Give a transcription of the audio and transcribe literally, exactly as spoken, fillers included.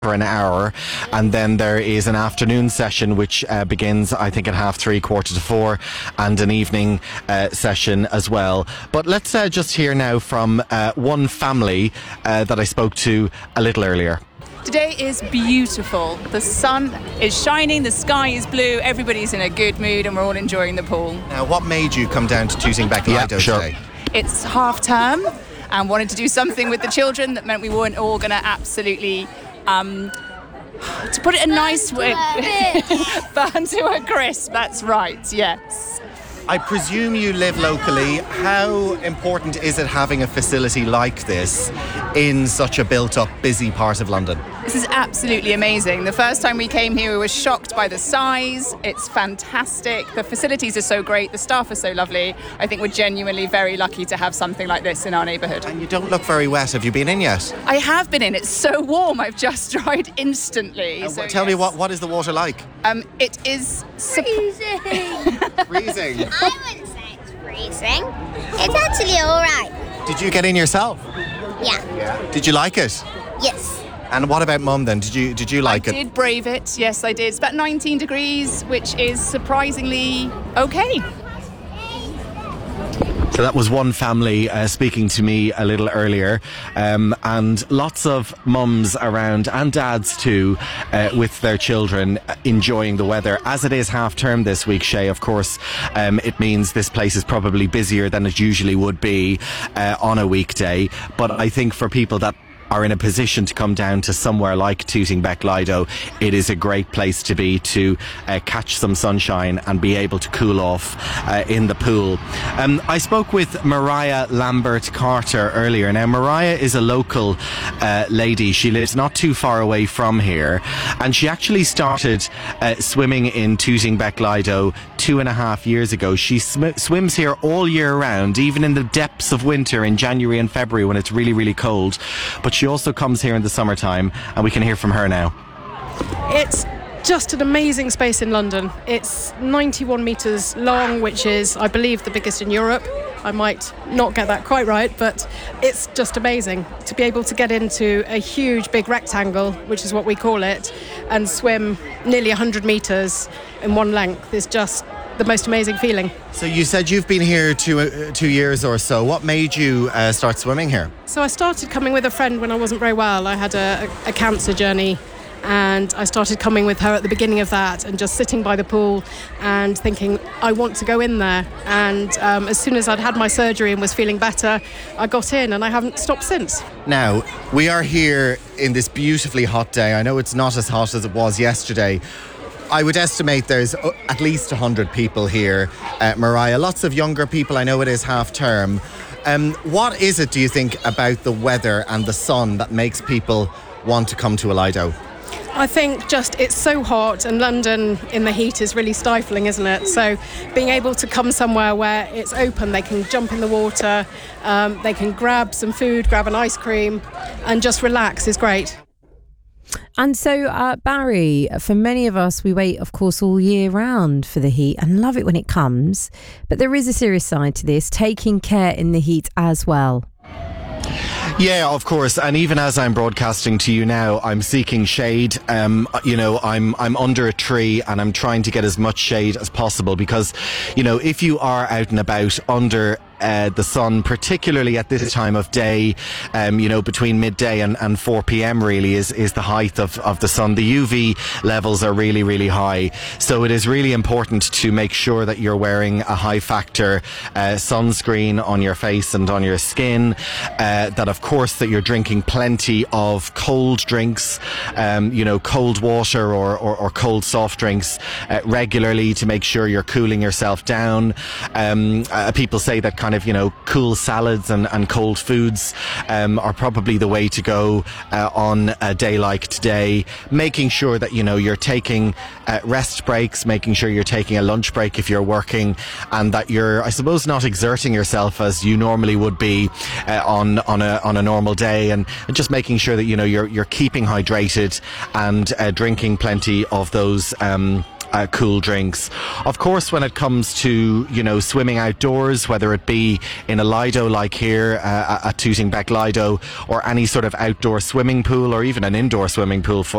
for an hour, and then there is an afternoon session which uh, begins I think at half three, quarter to four, and an evening uh, session as well. But let's uh, just hear now from uh, one family uh, that I spoke to a little earlier. Today is beautiful. The sun is shining, the sky is blue, everybody's in a good mood, and we're all enjoying the pool. Now, what made you come down to Tooting Bec Lido yeah, sure. today? It's half term and wanted to do something with the children that meant we weren't all going to absolutely Um, to put it a nice way, burn to a crisp, that's right, yes. I presume you live locally. How important is it having a facility like this in such a built-up, busy part of London? This is absolutely amazing. The first time we came here, we were shocked by the size. It's fantastic. The facilities are so great. The staff are so lovely. I think we're genuinely very lucky to have something like this in our neighbourhood. And you don't look very wet. Have you been in yet? I have been in. It's so warm. I've just dried instantly. Uh, so, tell yes. me, what, what is the water like? Um, it is... Freezing. Freezing. I wouldn't say it's freezing. It's actually all right. Did you get in yourself? Yeah. Did you like it? Yes. And what about Mum then? Did you did you like I it? I did brave it. Yes, I did. It's about nineteen degrees, which is surprisingly okay. So that was one family uh, speaking to me a little earlier, um, and lots of mums around, and dads too, uh, with their children uh, enjoying the weather. As it is half term this week, Shay, of course, um, it means this place is probably busier than it usually would be uh, on a weekday. But I think for people that are in a position to come down to somewhere like Tooting Bec Lido, it is a great place to be, to uh, catch some sunshine and be able to cool off uh, in the pool. Um, I spoke with Mariah Lambert Carter earlier. Now, Mariah is a local uh, lady. She lives not too far away from here, and she actually started uh, swimming in Tooting Bec Lido two and a half years ago. She sw- swims here all year round, even in the depths of winter in January and February when it's really, really cold. But she also comes here in the summertime, and we can hear from her now. It's just an amazing space in London. It's ninety-one metres long, which is, I believe, the biggest in Europe. I might not get that quite right, but it's just amazing to be able to get into a huge big rectangle, which is what we call it, and swim nearly one hundred metres in one length is just the most amazing feeling. So you said you've been here two, uh, two years or so. What made you uh, start swimming here? So I started coming with a friend when I wasn't very well. I had a, a cancer journey, and I started coming with her at the beginning of that, and just sitting by the pool and thinking, I want to go in there. And um, as soon as I'd had my surgery and was feeling better, I got in, and I haven't stopped since. Now, we are here in this beautifully hot day. I know it's not as hot as it was yesterday. I would estimate there's at least one hundred people here, uh, Mariah. Lots of younger people. I know it is half term. Um, what is it, do you think, about the weather and the sun that makes people want to come to a Lido? I think just it's so hot, and London in the heat is really stifling, isn't it? So being able to come somewhere where it's open, they can jump in the water, um, they can grab some food, grab an ice cream, and just relax is great. And so, uh, Barry, for many of us, we wait, of course, all year round for the heat and love it when it comes. But there is a serious side to this, taking care in the heat as well. Yeah, of course. And even as I'm broadcasting to you now, I'm seeking shade. Um, you know, I'm I'm under a tree, and I'm trying to get as much shade as possible, because, you know, if you are out and about under Uh, the sun, particularly at this time of day, um, you know, between midday and, and four p.m. really is, is the height of, of the sun. The U V levels are really, really high. So it is really important to make sure that you're wearing a high factor uh, sunscreen on your face and on your skin. Uh, that, of course, that you're drinking plenty of cold drinks, um, you know, cold water or, or, or cold soft drinks uh, regularly to make sure you're cooling yourself down. Um, uh, people say that kind of, you know, cool salads and, and cold foods um, are probably the way to go uh, on a day like today. Making sure that, you know, you're taking uh, rest breaks, making sure you're taking a lunch break if you're working, and that you're, I suppose, not exerting yourself as you normally would be uh, on on a on a normal day, and, and just making sure that, you know, you're you're keeping hydrated and uh, drinking plenty of those um uh, cool drinks. Of course, when it comes to, you know, swimming outdoors, whether it be in a Lido like here uh, at Tooting Bec Lido, or any sort of outdoor swimming pool, or even an indoor swimming pool for